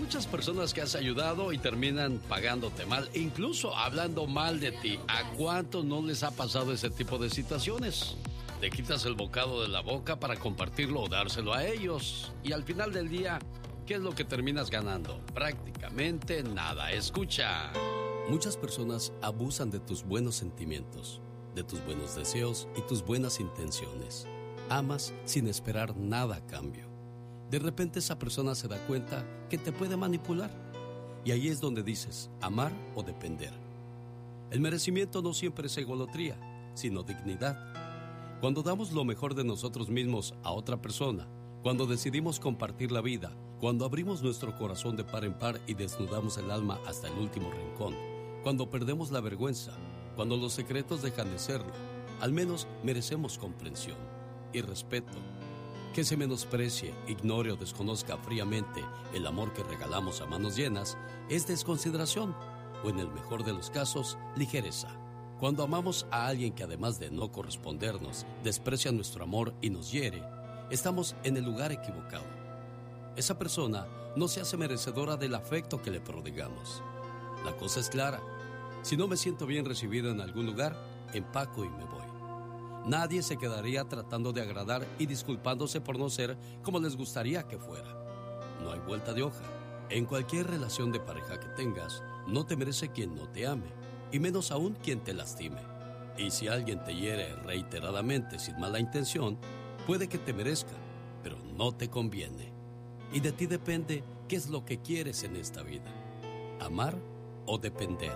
muchas personas que has ayudado y terminan pagándote mal, e incluso hablando mal de ti. ¿A cuántos no les ha pasado ese tipo de situaciones? Te quitas el bocado de la boca para compartirlo o dárselo a ellos. Y al final del día, ¿qué es lo que terminas ganando? Prácticamente nada. Escucha. Muchas personas abusan de tus buenos sentimientos, de tus buenos deseos y tus buenas intenciones. Amas sin esperar nada a cambio. De repente esa persona se da cuenta que te puede manipular. Y ahí es donde dices, amar o depender. El merecimiento no siempre es egolotría, sino dignidad. Cuando damos lo mejor de nosotros mismos a otra persona, cuando decidimos compartir la vida, cuando abrimos nuestro corazón de par en par y desnudamos el alma hasta el último rincón, cuando perdemos la vergüenza, cuando los secretos dejan de serlo, al menos merecemos comprensión y respeto. Que se menosprecie, ignore o desconozca fríamente el amor que regalamos a manos llenas es desconsideración o, en el mejor de los casos, ligereza. Cuando amamos a alguien que, además de no correspondernos, desprecia nuestro amor y nos hiere, estamos en el lugar equivocado. Esa persona no se hace merecedora del afecto que le prodigamos. La cosa es clara. Si no me siento bien recibido en algún lugar, empaco y me voy. Nadie se quedaría tratando de agradar y disculpándose por no ser como les gustaría que fuera. No hay vuelta de hoja. En cualquier relación de pareja que tengas, no te merece quien no te ame, y menos aún quien te lastime. Y si alguien te hiere reiteradamente sin mala intención, puede que te merezca, pero no te conviene. Y de ti depende qué es lo que quieres en esta vida, amar o depender.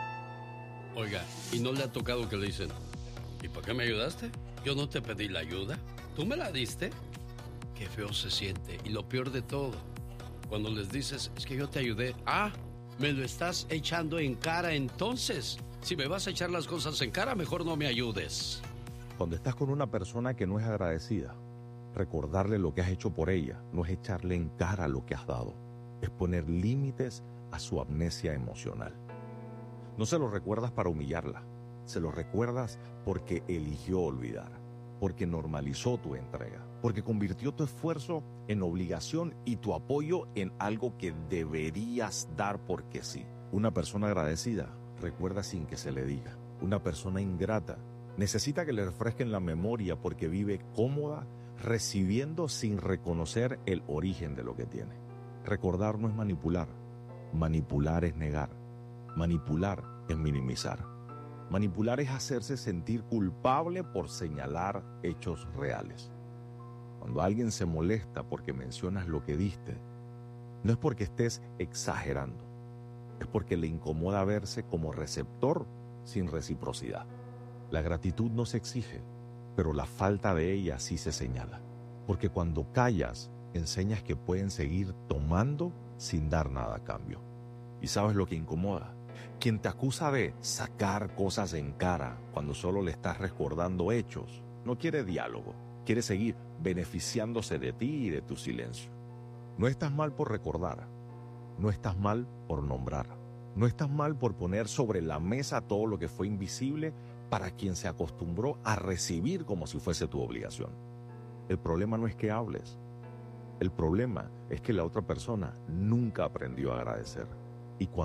Oiga, ¿y no le ha tocado que le dicen, ¿y por qué me ayudaste? Yo no te pedí la ayuda, ¿tú me la diste? Qué feo se siente, y lo peor de todo, cuando les dices, es que yo te ayudé, me lo estás echando en cara entonces. Si me vas a echar las cosas en cara, mejor no me ayudes. Cuando estás con una persona que no es agradecida, recordarle lo que has hecho por ella no es echarle en cara lo que has dado, es poner límites a su amnesia emocional. No se lo recuerdas para humillarla, se lo recuerdas porque eligió olvidar, porque normalizó tu entrega, porque convirtió tu esfuerzo en obligación y tu apoyo en algo que deberías dar porque sí. Una persona agradecida recuerda sin que se le diga. Una persona ingrata necesita que le refresquen la memoria porque vive cómoda recibiendo sin reconocer el origen de lo que tiene. Recordar no es manipular, manipular es negar, manipular es minimizar. Manipular es hacerse sentir culpable por señalar hechos reales. Cuando alguien se molesta porque mencionas lo que diste, no es porque estés exagerando, es porque le incomoda verse como receptor sin reciprocidad. La gratitud no se exige, pero la falta de ella sí se señala. Porque cuando callas, enseñas que pueden seguir tomando sin dar nada a cambio. ¿Y sabes lo que incomoda? Quien te acusa de sacar cosas en cara cuando solo le estás recordando hechos, no quiere diálogo, quiere seguir beneficiándose de ti y de tu silencio. No estás mal por recordar, no estás mal por nombrar, no estás mal por poner sobre la mesa todo lo que fue invisible para quien se acostumbró a recibir como si fuese tu obligación. El problema no es que hables, el problema es que la otra persona nunca aprendió a agradecer. Y cuando